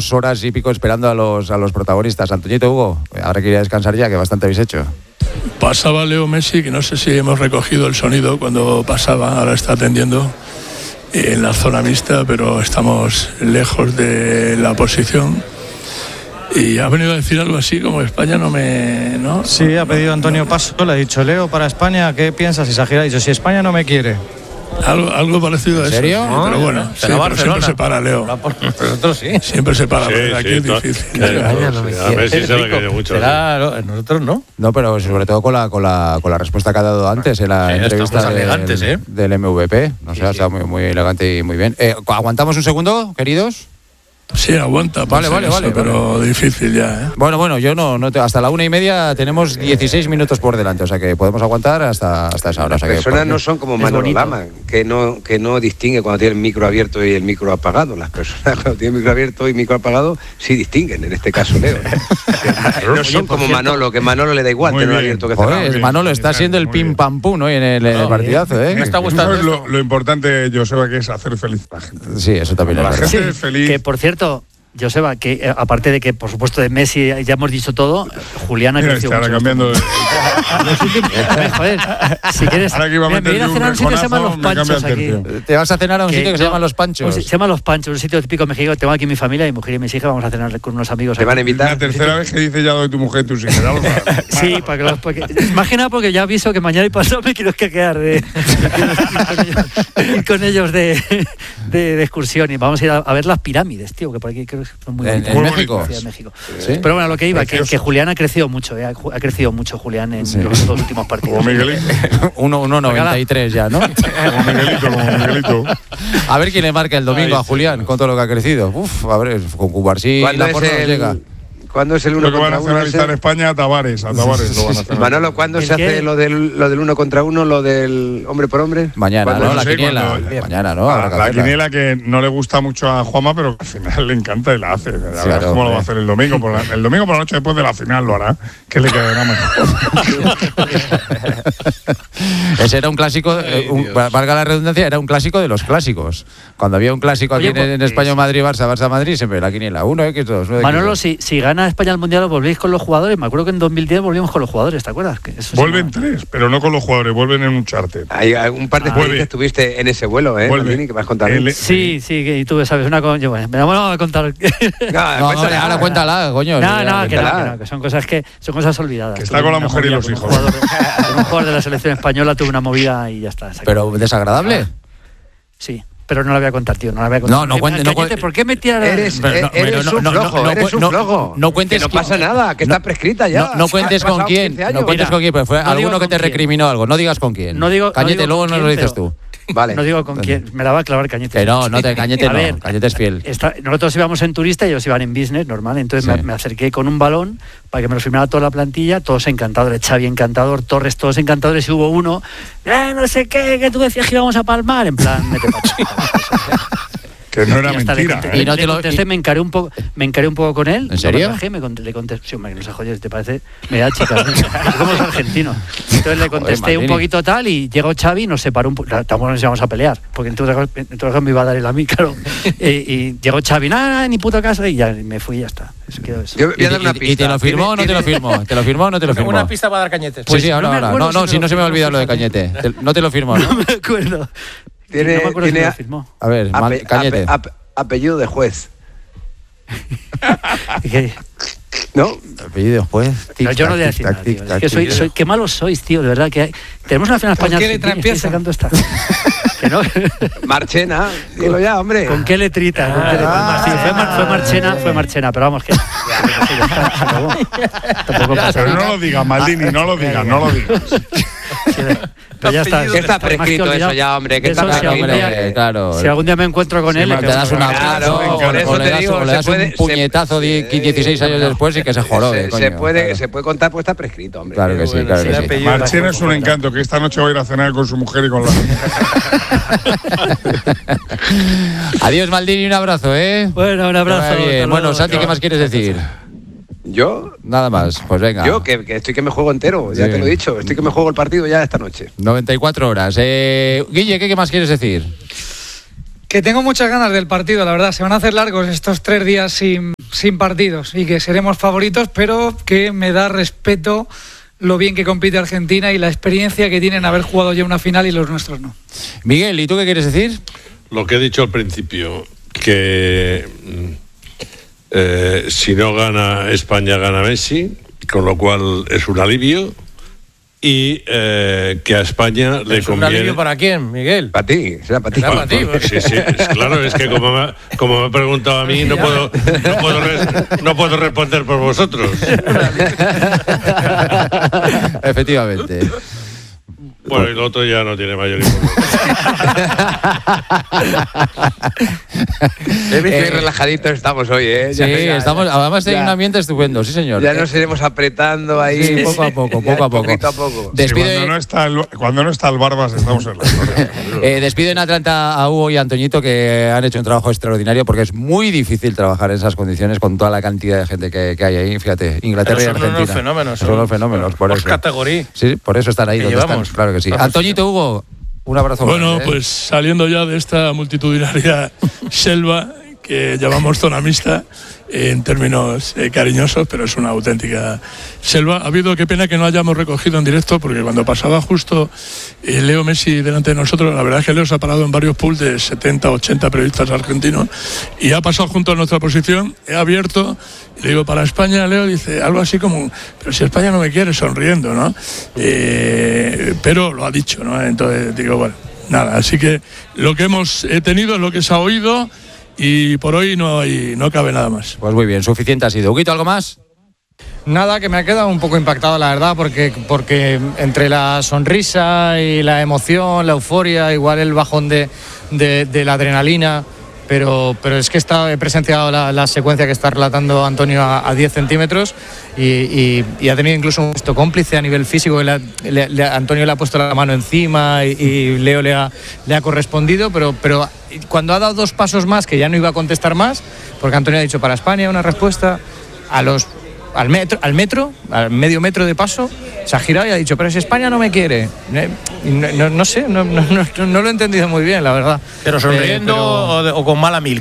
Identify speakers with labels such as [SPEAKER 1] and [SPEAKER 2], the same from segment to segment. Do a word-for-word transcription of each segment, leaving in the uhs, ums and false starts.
[SPEAKER 1] dos horas y pico esperando a los, a los protagonistas. Antoñito, Hugo, ahora quería descansar ya, que bastante habéis hecho.
[SPEAKER 2] Pasaba Leo Messi, que no sé si hemos recogido el sonido cuando pasaba, ahora está atendiendo en la zona mixta, pero estamos lejos de la posición. Y ha venido a decir algo así como España no me... ¿no?
[SPEAKER 3] Sí, ha pedido Antonio Paso, le ha dicho, Leo, para España, ¿qué piensas? Y Sajir ha dicho, si España no me quiere.
[SPEAKER 2] Algo, algo parecido a eso.
[SPEAKER 1] ¿En serio?
[SPEAKER 2] Sí, pero bueno, sí, pero siempre se para, Leo.
[SPEAKER 3] Nosotros sí.
[SPEAKER 2] Siempre se para,
[SPEAKER 4] Sí,
[SPEAKER 2] pero aquí
[SPEAKER 4] sí,
[SPEAKER 2] es
[SPEAKER 4] no,
[SPEAKER 2] difícil.
[SPEAKER 4] claro,
[SPEAKER 5] España no me
[SPEAKER 4] sí, a
[SPEAKER 5] quiere.
[SPEAKER 4] Messi se le cayó mucho.
[SPEAKER 3] Será, nosotros no.
[SPEAKER 1] No, pero sobre todo con la, con la, con la respuesta que ha dado antes en la
[SPEAKER 3] Sí,
[SPEAKER 1] entrevista
[SPEAKER 3] estamos
[SPEAKER 1] del,
[SPEAKER 3] elegantes, ¿eh?
[SPEAKER 1] del M V P. No sé,
[SPEAKER 5] Sí,
[SPEAKER 1] ha estado
[SPEAKER 5] sí.
[SPEAKER 1] muy, muy elegante y muy bien. Eh, ¿Aguantamos un segundo, queridos?
[SPEAKER 2] Sí, aguanta.
[SPEAKER 1] Vale,
[SPEAKER 2] por si
[SPEAKER 1] vale,
[SPEAKER 2] acaso,
[SPEAKER 1] vale,
[SPEAKER 2] Pero difícil ya, ¿eh?
[SPEAKER 1] Bueno, bueno, yo no, no te, hasta la una y media tenemos dieciséis minutos por delante, o sea que podemos aguantar hasta, hasta esa hora.
[SPEAKER 6] Las
[SPEAKER 1] o sea que,
[SPEAKER 6] personas
[SPEAKER 1] por-
[SPEAKER 6] no son como
[SPEAKER 5] es
[SPEAKER 6] Manolo
[SPEAKER 5] bonito.
[SPEAKER 6] Lama, que no, que no distingue cuando tiene el micro abierto y el micro apagado. Las personas cuando tienen micro abierto y micro apagado sí distinguen, en este caso Leo. No son
[SPEAKER 5] por
[SPEAKER 6] como
[SPEAKER 5] cierto,
[SPEAKER 6] Manolo, que Manolo le da igual
[SPEAKER 4] Muy
[SPEAKER 6] tener
[SPEAKER 4] bien.
[SPEAKER 6] abierto que
[SPEAKER 1] Joder,
[SPEAKER 6] cerrado.
[SPEAKER 4] bien,
[SPEAKER 1] Manolo está
[SPEAKER 4] muy
[SPEAKER 1] siendo el
[SPEAKER 4] bien.
[SPEAKER 1] pim pam pum hoy en el, en el partidazo, ¿eh?
[SPEAKER 3] Me está
[SPEAKER 4] ¿Tú
[SPEAKER 3] gustando
[SPEAKER 4] sabes
[SPEAKER 3] esto.
[SPEAKER 4] lo, lo importante, Joseba, que es hacer feliz a la gente?
[SPEAKER 1] Sí, eso también es
[SPEAKER 4] La
[SPEAKER 1] verdad.
[SPEAKER 4] gente es feliz.
[SPEAKER 5] Que por cierto, Joseba, que eh, aparte de que por supuesto de Messi ya hemos dicho todo, Julián ha
[SPEAKER 4] Mira,
[SPEAKER 5] crecido
[SPEAKER 4] está ahora
[SPEAKER 5] mucho.
[SPEAKER 4] cambiando de...
[SPEAKER 5] Los últimos- Joder, si quieres,
[SPEAKER 4] Ahora que iba a
[SPEAKER 5] mira, me
[SPEAKER 4] meter
[SPEAKER 5] voy a
[SPEAKER 4] yo un
[SPEAKER 5] cenar a un sitio que se llama
[SPEAKER 4] reconazo,
[SPEAKER 5] Los
[SPEAKER 4] me cambia
[SPEAKER 5] Panchos
[SPEAKER 4] el
[SPEAKER 5] aquí.
[SPEAKER 4] tercio.
[SPEAKER 1] Te vas a cenar a un
[SPEAKER 5] Que
[SPEAKER 1] sitio que se
[SPEAKER 5] no,
[SPEAKER 1] llama Los Panchos.
[SPEAKER 5] Se llama Los Panchos, un sitio típico mexicano. Tengo aquí mi familia, mi mujer y mis hijas, vamos a cenar con unos amigos.
[SPEAKER 6] Te van a
[SPEAKER 5] aquí.
[SPEAKER 6] invitar.
[SPEAKER 4] La tercera vez que dice ya lo de tu mujer y tus hijas. ya lo sabes.
[SPEAKER 5] Sí, para que los, porque, más que nada porque ya aviso que mañana y pasado me quiero quedar de, de, ir con ellos de, de, de excursión y vamos a ir a, a ver las pirámides, tío, que por aquí creo que son muy
[SPEAKER 1] En-
[SPEAKER 5] bonitas.
[SPEAKER 1] en
[SPEAKER 5] Muy
[SPEAKER 1] México.
[SPEAKER 5] bonitas, sí, en México.
[SPEAKER 1] ¿Sí?
[SPEAKER 5] Pero bueno, lo que iba, que,
[SPEAKER 4] Precioso.
[SPEAKER 5] que Julián ha crecido mucho, eh, ha, ha crecido mucho Julián en
[SPEAKER 1] Sí.
[SPEAKER 5] los dos últimos partidos.
[SPEAKER 4] Como Miguelito.
[SPEAKER 1] uno noventa y tres ya, ¿no?
[SPEAKER 4] Como Miguelito, como Miguelito.
[SPEAKER 1] A ver quién le marca el domingo
[SPEAKER 4] Ay,
[SPEAKER 1] a Julián con todo lo que ha crecido. Uf, a ver, con Cubarsí
[SPEAKER 6] ¿Cuándo
[SPEAKER 1] la
[SPEAKER 6] es
[SPEAKER 1] porra nos llega.
[SPEAKER 6] el, ¿cuándo es el uno
[SPEAKER 4] Lo que van a
[SPEAKER 6] contra uno?
[SPEAKER 4] nacionalizar
[SPEAKER 6] ese?
[SPEAKER 4] España a Tavares. A Tavares lo van a hacer.
[SPEAKER 6] Manolo, ¿cuándo
[SPEAKER 5] ¿El
[SPEAKER 6] se
[SPEAKER 5] qué?
[SPEAKER 6] hace lo del, lo del uno contra uno, lo del hombre por hombre?
[SPEAKER 1] Mañana,
[SPEAKER 6] ¿Cuándo?
[SPEAKER 1] ¿no?
[SPEAKER 4] no
[SPEAKER 1] La
[SPEAKER 4] sé,
[SPEAKER 1] quiniela.
[SPEAKER 4] cuando-
[SPEAKER 1] Mañana, ¿no?
[SPEAKER 4] Ah,
[SPEAKER 1] Habrá que
[SPEAKER 4] la
[SPEAKER 1] hacerla.
[SPEAKER 4] quiniela que no le gusta mucho a Juanma, pero que al final le encanta y la hace. Ya verás
[SPEAKER 1] Claro,
[SPEAKER 4] cómo lo va a
[SPEAKER 1] hombre.
[SPEAKER 4] hacer el domingo. Por la, el domingo por la noche después de la final lo hará, que le quedará mejor.
[SPEAKER 1] Ese era un clásico, eh, un- valga la redundancia, era un clásico de los clásicos. Cuando había un clásico aquí
[SPEAKER 5] Oye,
[SPEAKER 1] en, en
[SPEAKER 5] pues,
[SPEAKER 1] España, Madrid, Barça, Barça, Madrid, siempre la quiniela. Uno, X, dos. nueve,
[SPEAKER 5] Manolo,
[SPEAKER 1] X, dos.
[SPEAKER 5] si, si gana España el Mundial, volvéis con los jugadores. Me acuerdo que en dos mil diez volvimos con los jugadores, ¿te acuerdas? Que eso se
[SPEAKER 4] Vuelven
[SPEAKER 5] llama-
[SPEAKER 4] tres, pero no con los jugadores, vuelven en un charter.
[SPEAKER 6] Hay un par de
[SPEAKER 5] Ah.
[SPEAKER 6] experiencias estuviste en ese vuelo, ¿eh,
[SPEAKER 4] Vuelve.
[SPEAKER 6] Maldini, que me has contado.
[SPEAKER 4] El-
[SPEAKER 5] Sí, sí, que- y tú sabes una cosa. Yo, bueno, me la vamos a contar.
[SPEAKER 6] No,
[SPEAKER 1] No,
[SPEAKER 6] cuéntala.
[SPEAKER 1] hombre, ahora cuéntala, coño.
[SPEAKER 5] No,
[SPEAKER 1] Ya,
[SPEAKER 5] no, que no,
[SPEAKER 6] cuéntala.
[SPEAKER 5] que no, que son cosas que son cosas olvidadas.
[SPEAKER 4] Que está
[SPEAKER 5] Tuve
[SPEAKER 4] con la
[SPEAKER 5] una
[SPEAKER 4] mujer y
[SPEAKER 5] movida
[SPEAKER 4] los
[SPEAKER 5] con un
[SPEAKER 4] hijos.
[SPEAKER 5] jugador de- con un jugador de la selección española tuve una movida y ya está. se acabó.
[SPEAKER 1] Pero desagradable.
[SPEAKER 5] Sí, pero no la voy a contar, tío, no la voy a contar.
[SPEAKER 1] No, no
[SPEAKER 5] Eh,
[SPEAKER 1] cuente- no
[SPEAKER 5] Cañete,
[SPEAKER 1] cuente-
[SPEAKER 5] ¿por qué me tiras?
[SPEAKER 6] Eres,
[SPEAKER 1] Pero no,
[SPEAKER 6] eh, eres
[SPEAKER 1] pero no,
[SPEAKER 6] un
[SPEAKER 1] no, no,
[SPEAKER 6] flojo,
[SPEAKER 1] no,
[SPEAKER 6] eres un
[SPEAKER 1] no,
[SPEAKER 6] flojo.
[SPEAKER 1] no cuentes
[SPEAKER 6] que no
[SPEAKER 1] quién-
[SPEAKER 6] pasa nada, que
[SPEAKER 1] no-
[SPEAKER 6] está prescrita ya.
[SPEAKER 1] No, no cuentes
[SPEAKER 6] Han
[SPEAKER 1] con
[SPEAKER 6] pasado
[SPEAKER 1] quién,
[SPEAKER 6] quince
[SPEAKER 1] no
[SPEAKER 6] años.
[SPEAKER 1] cuentes
[SPEAKER 5] Mira,
[SPEAKER 1] con quién, pero fue
[SPEAKER 5] no
[SPEAKER 1] alguno
[SPEAKER 5] digo
[SPEAKER 1] que
[SPEAKER 5] con
[SPEAKER 1] te
[SPEAKER 5] quién.
[SPEAKER 1] recriminó algo. No digas con quién.
[SPEAKER 5] No digo- no
[SPEAKER 1] Cañete,
[SPEAKER 5] digo
[SPEAKER 1] luego
[SPEAKER 5] con
[SPEAKER 1] nos lo
[SPEAKER 5] quién,
[SPEAKER 1] dices
[SPEAKER 5] pero-
[SPEAKER 1] tú.
[SPEAKER 6] Vale.
[SPEAKER 5] No digo con quién, me la va a clavar Cañete.
[SPEAKER 1] Que no, no te Cañete
[SPEAKER 5] A
[SPEAKER 1] no.
[SPEAKER 5] ver,
[SPEAKER 1] Cañete es fiel.
[SPEAKER 5] Está- nosotros íbamos en turista y ellos iban en business, normal. Entonces
[SPEAKER 1] Sí.
[SPEAKER 5] me, me acerqué con un balón para que me lo firmara toda la plantilla, todos encantadores, Xavi encantador, Torres, todos encantadores, y hubo uno, eh, no sé qué, que tú decías que íbamos a palmar, en plan, mete pacho.
[SPEAKER 4] Que no era
[SPEAKER 5] Y hasta le
[SPEAKER 4] mentira.
[SPEAKER 5] conté-
[SPEAKER 1] Y no
[SPEAKER 5] le
[SPEAKER 1] te lo-
[SPEAKER 5] contesté,
[SPEAKER 1] y-
[SPEAKER 5] me encaré un poco, me encaré un poco con él.
[SPEAKER 1] ¿En serio?
[SPEAKER 5] Lo bajé, me cont- le contesté, sí, hombre, que no se jodió, ¿te parece? Me da chica, como los argentinos. Entonces le contesté un
[SPEAKER 1] Maldini.
[SPEAKER 5] poquito tal y llegó Xavi y nos separó un poco, tampoco nos íbamos a pelear, porque entre otras cosas, entre otras cosas me iba a dar él a mí, claro. y, y llegó Xavi, nada, ni puto caso, y ya me fui y ya está. Eso quedó eso.
[SPEAKER 6] Yo voy a dar
[SPEAKER 1] ¿Y,
[SPEAKER 6] una
[SPEAKER 1] y-
[SPEAKER 6] pista.
[SPEAKER 1] y te lo firmó o no te lo firmó? ¿Te lo firmó o no te lo firmó?
[SPEAKER 3] Una pista para dar Cañetes.
[SPEAKER 1] Sí, sí, ahora,
[SPEAKER 5] no me
[SPEAKER 1] ahora.
[SPEAKER 5] acuerdo
[SPEAKER 1] No,
[SPEAKER 5] si
[SPEAKER 1] no,
[SPEAKER 5] me
[SPEAKER 1] si
[SPEAKER 5] lo
[SPEAKER 1] no se me
[SPEAKER 5] firmó,
[SPEAKER 1] olvida lo de
[SPEAKER 5] fíjate.
[SPEAKER 1] Cañete. Te- No te lo firmó,
[SPEAKER 5] No
[SPEAKER 1] ¿no?
[SPEAKER 5] me acuerdo.
[SPEAKER 6] Tiene-
[SPEAKER 5] no me acuerdo si
[SPEAKER 6] tiene-
[SPEAKER 5] me lo firmó.
[SPEAKER 1] A ver, mal-
[SPEAKER 6] Ape-
[SPEAKER 1] Cañete.
[SPEAKER 6] ape- ape- apellido de juez.
[SPEAKER 5] Que-
[SPEAKER 6] ¿No?
[SPEAKER 1] Apellido juez.
[SPEAKER 5] No, yo no voy a decir nada, tío. Es que soy, soy, qué malos sois, tío, de verdad. Que hay- tenemos una final
[SPEAKER 3] ¿Con
[SPEAKER 5] España
[SPEAKER 3] qué letra
[SPEAKER 5] Argentina y
[SPEAKER 3] empieza?
[SPEAKER 5] estoy sacando esta. Que no.
[SPEAKER 6] Marchena, dilo ya, hombre.
[SPEAKER 5] ¿Con qué letrita? ¿Con qué letrita? Sí, fue, Mar- fue Marchena, fue Marchena, pero vamos, que. Ya está, se acabó. Tampoco pasa
[SPEAKER 4] Pero no
[SPEAKER 5] nada.
[SPEAKER 4] lo digas, Maldini, no lo digas, no lo digas.
[SPEAKER 5] Pero ya está.
[SPEAKER 6] Que está
[SPEAKER 5] Más que
[SPEAKER 6] prescrito
[SPEAKER 5] olvidado.
[SPEAKER 6] eso ya, hombre, que
[SPEAKER 5] De
[SPEAKER 6] está
[SPEAKER 5] eso, si
[SPEAKER 1] Claro,
[SPEAKER 5] algún
[SPEAKER 6] prescrito.
[SPEAKER 5] día-
[SPEAKER 1] hombre, claro.
[SPEAKER 5] Si algún día me encuentro con
[SPEAKER 4] Sí,
[SPEAKER 5] él, le
[SPEAKER 4] te
[SPEAKER 5] pego
[SPEAKER 1] das
[SPEAKER 5] una-
[SPEAKER 1] un
[SPEAKER 6] Claro,
[SPEAKER 1] abrazo
[SPEAKER 6] por eso
[SPEAKER 1] o le
[SPEAKER 6] te
[SPEAKER 1] das,
[SPEAKER 6] digo,
[SPEAKER 1] o le
[SPEAKER 6] se
[SPEAKER 1] das
[SPEAKER 6] puede-
[SPEAKER 1] un puñetazo de dieciséis años después y que se jorobe,
[SPEAKER 6] Se,
[SPEAKER 1] coño.
[SPEAKER 6] se puede,
[SPEAKER 1] Claro.
[SPEAKER 6] se puede contar, pues está prescrito, hombre.
[SPEAKER 1] Claro que sí, claro que sí.
[SPEAKER 4] Marchena es un encanto, que esta noche va a ir a cenar con su mujer y con la...
[SPEAKER 1] Adiós, Maldini, un abrazo, ¿eh?
[SPEAKER 5] Bueno, un abrazo.
[SPEAKER 1] Que vaya bien.
[SPEAKER 5] hasta
[SPEAKER 1] Bueno,
[SPEAKER 5] luego.
[SPEAKER 1] Santi, ¿qué más quieres decir?
[SPEAKER 6] Yo,
[SPEAKER 1] Nada más, pues venga.
[SPEAKER 6] yo que, que estoy que me juego entero, ya
[SPEAKER 1] Sí.
[SPEAKER 6] te lo he dicho, estoy que me juego el partido ya esta noche.
[SPEAKER 1] noventa y cuatro horas. Eh, Guille, ¿qué, ¿qué más quieres decir?
[SPEAKER 7] Que tengo muchas ganas del partido, la verdad. Se van a hacer largos estos tres días sin, sin partidos y que seremos favoritos, pero que me da respeto lo bien que compite Argentina y la experiencia que tienen haber jugado ya una final y los nuestros no.
[SPEAKER 1] Miguel, ¿y tú qué quieres decir?
[SPEAKER 8] Lo que he dicho al principio, que eh, si no gana España, gana Messi, con lo cual es un alivio. Y eh, que a España le
[SPEAKER 9] ¿Es
[SPEAKER 8] conviene...
[SPEAKER 9] un alivio para quién, Miguel?
[SPEAKER 6] Para ti, será para ti.
[SPEAKER 9] Será para ti.
[SPEAKER 8] Sí, sí, es claro, es que como me, como me ha preguntado a mí, no puedo, no puedo, res, no puedo responder por vosotros.
[SPEAKER 1] Efectivamente.
[SPEAKER 8] Bueno, y lo otro ya no tiene mayor importancia.
[SPEAKER 6] Qué relajaditos estamos hoy, ¿eh?
[SPEAKER 1] Sí,
[SPEAKER 6] Ya, ya,
[SPEAKER 1] estamos,
[SPEAKER 6] ya.
[SPEAKER 1] además hay
[SPEAKER 6] Ya.
[SPEAKER 1] un ambiente estupendo, sí señor.
[SPEAKER 6] Ya nos iremos apretando ahí.
[SPEAKER 1] Sí, poco a poco, poco a poco.
[SPEAKER 6] Poquito a poco.
[SPEAKER 1] Despide,
[SPEAKER 4] Sí, cuando, no está el, cuando no está el Barbas, estamos en la historia.
[SPEAKER 1] eh, despido en Atlanta a Hugo y a Antoñito, que han hecho un trabajo extraordinario, porque es muy difícil trabajar en esas condiciones con toda la cantidad de gente que, que hay ahí. Fíjate, Inglaterra
[SPEAKER 9] Pero
[SPEAKER 1] y
[SPEAKER 9] son
[SPEAKER 1] Argentina.
[SPEAKER 9] unos fenómenos.
[SPEAKER 1] Son unos fenómenos, por
[SPEAKER 9] Dos
[SPEAKER 1] eso.
[SPEAKER 9] categorías.
[SPEAKER 1] Sí, por eso están ahí
[SPEAKER 9] Que
[SPEAKER 1] donde
[SPEAKER 9] llevamos.
[SPEAKER 1] están. Claro que sí.
[SPEAKER 9] Vamos.
[SPEAKER 1] Antoñito, Hugo, un abrazo.
[SPEAKER 2] Bueno,
[SPEAKER 1] grande, ¿eh?
[SPEAKER 2] pues saliendo ya de esta multitudinaria selva que llamamos zona mixta, eh, en términos eh, cariñosos, pero es una auténtica selva. Ha habido, qué pena que no hayamos recogido en directo, porque cuando pasaba justo eh, Leo Messi delante de nosotros, la verdad es que Leo se ha parado en varios pools de setenta, ochenta periodistas argentinos y ha pasado junto a nuestra posición, he abierto y le digo, para España, Leo, dice algo así como, pero si España no me quiere, sonriendo, ¿no? Eh, pero lo ha dicho, ¿no? Entonces digo, bueno, nada, así que lo que hemos eh, tenido es lo que se ha oído y por hoy no hay, no cabe nada más.
[SPEAKER 1] Pues muy bien, suficiente ha sido. Huguito, ¿algo más?
[SPEAKER 3] Nada, que me ha quedado un poco impactado, la verdad, porque, porque entre la sonrisa y la emoción, la euforia, igual el bajón de, de, de la adrenalina, pero, pero es que está, he presenciado la, la secuencia que está relatando Antonio a, a diez centímetros y, y, y ha tenido incluso un gesto cómplice a nivel físico. Le, le, le, Antonio le ha puesto la mano encima y, y Leo le ha, le ha correspondido, pero, pero cuando ha dado dos pasos más, que ya no iba a contestar más, porque Antonio ha dicho para España una respuesta, a los... Al metro, al metro, al medio metro de paso, se ha girado y ha dicho, pero si España no me quiere. No, no, no sé, no, no, no, no lo he entendido muy bien, la verdad.
[SPEAKER 9] ¿Pero sonriendo
[SPEAKER 3] Eh, pero...
[SPEAKER 9] o, de, o con mala milk?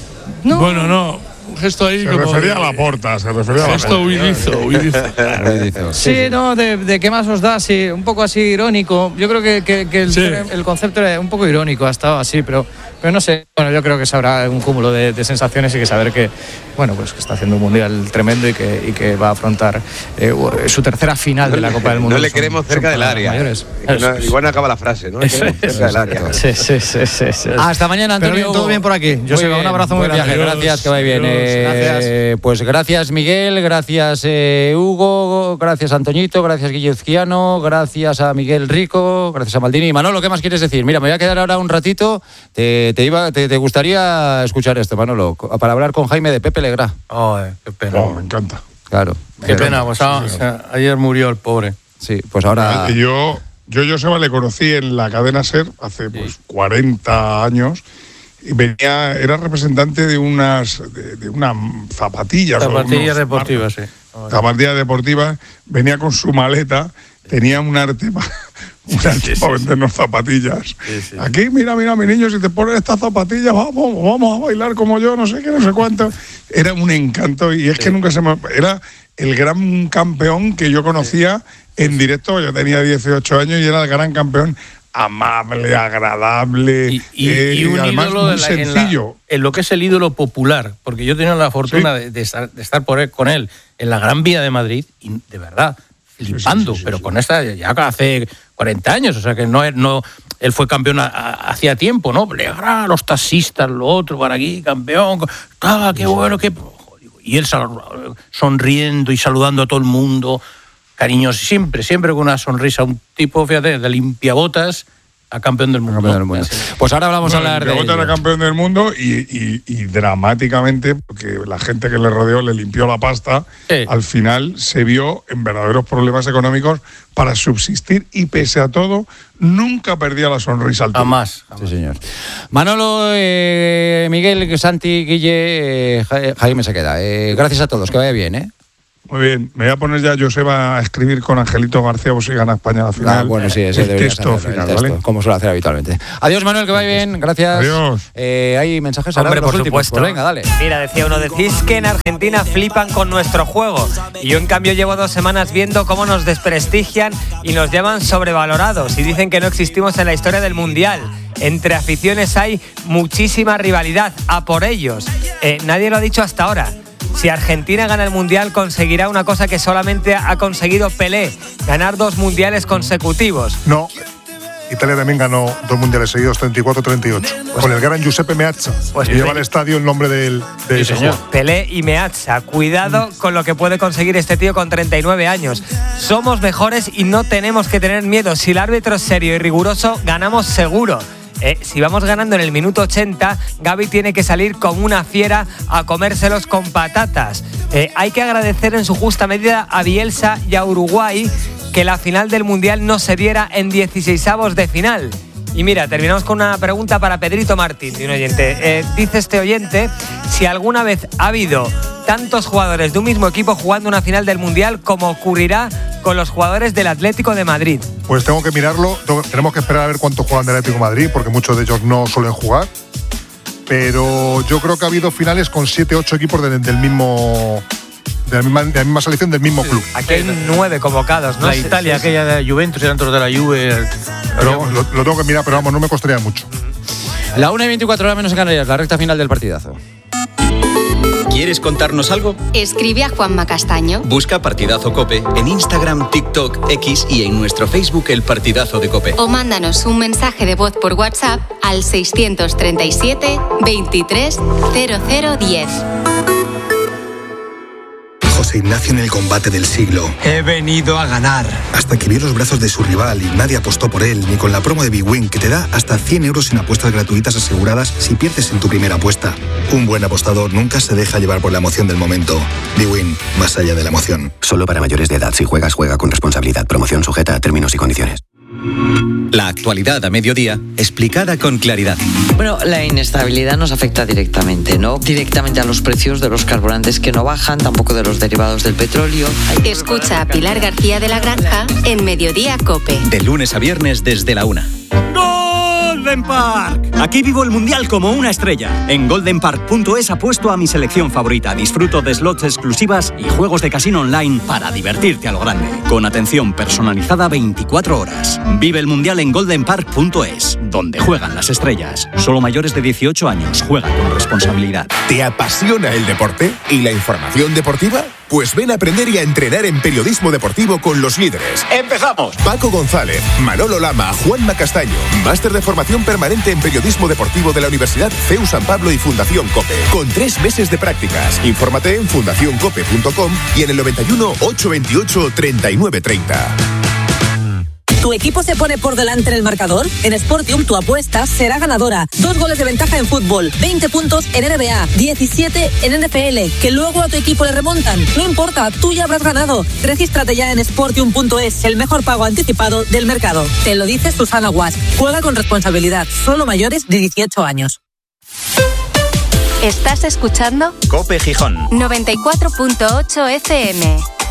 [SPEAKER 2] No. Bueno, no, un gesto ahí
[SPEAKER 4] Se
[SPEAKER 2] como...
[SPEAKER 4] refería a la porta, se refería a la
[SPEAKER 2] Gesto huidizo, huidizo.
[SPEAKER 3] Sí, no, de, de qué más os da, sí, un poco así irónico. Yo creo que, que, que el,
[SPEAKER 2] Sí.
[SPEAKER 3] el concepto era un poco irónico, ha estado así, pero, pero no sé. Bueno, yo creo que sabrá un cúmulo de, de sensaciones y que saber que, bueno, pues que está haciendo un mundial tremendo y que, y que va a afrontar eh, su tercera final de la Copa del Mundo.
[SPEAKER 6] No le
[SPEAKER 3] Son-
[SPEAKER 6] queremos
[SPEAKER 3] son
[SPEAKER 6] cerca del
[SPEAKER 3] palabras
[SPEAKER 6] área.
[SPEAKER 3] mayores.
[SPEAKER 6] No, igual no acaba la frase, ¿no? Le queremos cerca del área.
[SPEAKER 3] Sí, sí, sí, sí, sí.
[SPEAKER 1] Hasta mañana, Antonio.
[SPEAKER 3] Pero bien, todo
[SPEAKER 1] Hugo.
[SPEAKER 3] bien por aquí.
[SPEAKER 1] Muy
[SPEAKER 3] Joseba,
[SPEAKER 1] bien,
[SPEAKER 3] un abrazo muy
[SPEAKER 1] buen
[SPEAKER 3] grande.
[SPEAKER 1] viaje,
[SPEAKER 2] Adiós,
[SPEAKER 1] gracias, que vaya bien.
[SPEAKER 2] adiós.
[SPEAKER 1] Eh,
[SPEAKER 3] Gracias.
[SPEAKER 1] Pues gracias, Miguel, gracias, eh, Hugo, gracias, Antoñito, gracias, Guille Uzquiano, gracias a Miguel Rico, gracias a Maldini. Manolo, ¿qué más quieres decir? Mira, me voy a quedar ahora un ratito. Te, te, iba, te, te gustaría escuchar esto, Manolo, para hablar con Jaime de Pepe Legrá.
[SPEAKER 9] Oh, qué pena.
[SPEAKER 4] Oh, me encanta.
[SPEAKER 1] Claro.
[SPEAKER 9] Qué pena, pues ah, o sea, ayer murió el pobre.
[SPEAKER 1] Sí, pues ahora...
[SPEAKER 4] Y Yo, yo Joseba le conocí en la cadena SER hace pues cuarenta años y venía, era representante de unas de, de unas zapatillas. o
[SPEAKER 9] Zapatillas
[SPEAKER 4] unos
[SPEAKER 9] deportivas, sí.
[SPEAKER 4] marcas, Zapatillas deportivas, venía con su maleta, tenía un arte para un arte para vendernos zapatillas.
[SPEAKER 9] Sí, sí.
[SPEAKER 4] Aquí, mira, mira, mi niño, si te pones estas zapatillas, vamos, vamos a bailar como yo, no sé qué, no sé cuánto. Era un encanto y es
[SPEAKER 9] Sí.
[SPEAKER 4] que nunca se me... Era el gran campeón que yo conocía en directo. Yo tenía dieciocho años y era el gran campeón, amable, agradable,
[SPEAKER 9] Y, y-
[SPEAKER 4] eh,
[SPEAKER 9] y un
[SPEAKER 4] además
[SPEAKER 9] ídolo
[SPEAKER 4] muy
[SPEAKER 9] de la- en, la-
[SPEAKER 4] sencillo.
[SPEAKER 9] en lo que es el ídolo popular, porque yo he tenido la fortuna
[SPEAKER 4] Sí.
[SPEAKER 9] de, de estar, de estar por él, con él en la Gran Vía de Madrid y de verdad, flipando,
[SPEAKER 4] sí, sí,
[SPEAKER 9] pero
[SPEAKER 4] sí.
[SPEAKER 9] con esta ya hace cuarenta años, o sea que no, no él fue campeón a- a- hacía tiempo, ¿no? Legrá, los taxistas, lo otro, para aquí, campeón, ah, qué bueno, qué... Y él sal- sonriendo y saludando a todo el mundo, cariñoso, siempre, siempre con una sonrisa, un tipo, fíjate, de limpiabotas a campeón del mundo.
[SPEAKER 1] Campeón del mundo. Pues ahora vamos a
[SPEAKER 4] Bueno,
[SPEAKER 1] hablar de...
[SPEAKER 4] Limpiabotas era
[SPEAKER 1] ello.
[SPEAKER 4] campeón del mundo y, y- y dramáticamente, porque la gente que le rodeó le limpió la pasta,
[SPEAKER 9] Sí.
[SPEAKER 4] al final se vio en verdaderos problemas económicos para subsistir y pese a todo, nunca perdía la sonrisa al
[SPEAKER 9] Jamás.
[SPEAKER 1] Sí, señor. Manolo, eh, Miguel, Santi, Guille, eh, Ja- Jaime se queda. Eh, gracias a todos, que vaya bien, ¿eh?
[SPEAKER 4] Muy bien, me voy a poner ya, Joseba, a escribir con Angelito García o si gana España la final.
[SPEAKER 1] Ah, bueno, sí, ese
[SPEAKER 4] el texto
[SPEAKER 1] hacer,
[SPEAKER 4] final,
[SPEAKER 1] el texto,
[SPEAKER 4] ¿vale?
[SPEAKER 1] como suele hacer habitualmente. Adiós, Manuel, que vaya bien, gracias.
[SPEAKER 4] Adiós.
[SPEAKER 1] Eh, ¿Hay mensajes ahora?
[SPEAKER 10] Hombre,
[SPEAKER 1] Los
[SPEAKER 10] por
[SPEAKER 1] últimos.
[SPEAKER 10] supuesto.
[SPEAKER 1] Pues venga, dale.
[SPEAKER 10] Mira, decía uno, decís que en Argentina flipan con nuestro juego. Y yo, en cambio, llevo dos semanas viendo cómo nos desprestigian y nos llaman sobrevalorados. Y dicen que no existimos en la historia del Mundial. Entre aficiones hay muchísima rivalidad. A por ellos. Eh, nadie lo ha dicho hasta ahora. Si Argentina gana el Mundial, conseguirá una cosa que solamente ha conseguido Pelé, ganar dos Mundiales consecutivos.
[SPEAKER 11] No, Italia también ganó dos Mundiales seguidos, treinta y cuatro treinta y ocho, pues, con el gran Giuseppe Meazza, pues, que lleva al estadio el nombre del, de
[SPEAKER 10] sí,
[SPEAKER 11] ese
[SPEAKER 10] señor.
[SPEAKER 11] jugador.
[SPEAKER 10] Pelé y Meazza, cuidado con lo que puede conseguir este tío con treinta y nueve años. Somos mejores y no tenemos que tener miedo. Si el árbitro es serio y riguroso, ganamos seguro. Eh, si vamos ganando en el minuto ochenta, Gavi tiene que salir como una fiera a comérselos con patatas. Eh, hay que agradecer en su justa medida a Bielsa y a Uruguay que la final del Mundial no se diera en dieciseisavos de final. Y mira, terminamos con una pregunta para Pedrito Martín, de un oyente. Eh, dice este oyente si alguna vez ha habido tantos jugadores de un mismo equipo jugando una final del Mundial como ocurrirá con los jugadores del Atlético de Madrid.
[SPEAKER 11] Pues tengo que mirarlo, tenemos que esperar a ver cuántos juegan del Atlético de Madrid, porque muchos de ellos no suelen jugar. Pero yo creo que ha habido finales con siete, ocho equipos de, del mismo... De la, misma, de la misma selección del mismo club.
[SPEAKER 10] Aquí hay nueve convocados, ¿no?
[SPEAKER 9] La
[SPEAKER 10] Sí,
[SPEAKER 9] Italia,
[SPEAKER 10] sí, sí.
[SPEAKER 9] aquella de la Juventus, eran todos de la Juve.
[SPEAKER 11] Pero lo, lo tengo que mirar, pero vamos, no me costaría mucho.
[SPEAKER 1] La una y veinticuatro horas menos en Canarias, la recta final del partidazo.
[SPEAKER 12] ¿Quieres contarnos algo?
[SPEAKER 13] Escribe a Juanma Castaño.
[SPEAKER 12] Busca Partidazo COPE en Instagram, TikTok, X y en nuestro Facebook El Partidazo de COPE.
[SPEAKER 13] O mándanos un mensaje de voz por WhatsApp al seiscientos treinta y siete veintitrés cero cero diez.
[SPEAKER 14] José Ignacio en el combate del siglo.
[SPEAKER 15] He venido a ganar.
[SPEAKER 14] Hasta que vio los brazos de su rival y nadie apostó por él, ni con la promo de Big Win, que te da hasta cien euros en apuestas gratuitas aseguradas si pierdes en tu primera apuesta. Un buen apostador nunca se deja llevar por la emoción del momento. Big Win, más allá de la emoción.
[SPEAKER 16] Solo para mayores de edad. Si juegas, juega con responsabilidad. Promoción sujeta a términos y condiciones.
[SPEAKER 12] La actualidad a mediodía, explicada con claridad.
[SPEAKER 17] Bueno, la inestabilidad nos afecta directamente, ¿no? Directamente a los precios de los carburantes que no bajan, tampoco de los derivados del petróleo.
[SPEAKER 13] Escucha a Pilar García de la Granja en Mediodía COPE.
[SPEAKER 12] De lunes a viernes desde la una.
[SPEAKER 18] Golden Park. Aquí vivo el Mundial como una estrella. En golden park punto es apuesto a mi selección favorita. Disfruto de slots exclusivas y juegos de casino online para divertirte a lo grande. Con atención personalizada veinticuatro horas. Vive el Mundial en golden park punto es, donde juegan las estrellas. Solo mayores de dieciocho años. Juega con responsabilidad.
[SPEAKER 19] ¿Te apasiona el deporte y la información deportiva? Pues ven a aprender y a entrenar en periodismo deportivo con los líderes.
[SPEAKER 18] ¡Empezamos!
[SPEAKER 19] Paco González, Manolo Lama, Juanma Castaño. Máster de formación permanente en periodismo deportivo de la Universidad C E U San Pablo y Fundación COPE. Con tres meses de prácticas. Infórmate en fundación cope punto com y en el noventa y uno, ochocientos veintiocho, treinta y nueve treinta.
[SPEAKER 20] ¿Tu equipo se pone por delante en el marcador? En Sportium tu apuesta será ganadora. Dos goles de ventaja en fútbol, veinte puntos en N B A, diecisiete en N F L. Que luego a tu equipo le remontan. No importa, tú ya habrás ganado. Regístrate ya en sportium punto es, el mejor pago anticipado del mercado. Te lo dice Susana Guas. Juega con responsabilidad. Solo mayores de dieciocho años.
[SPEAKER 13] ¿Estás escuchando?
[SPEAKER 12] COPE Gijón.
[SPEAKER 13] noventa y cuatro punto ocho F M.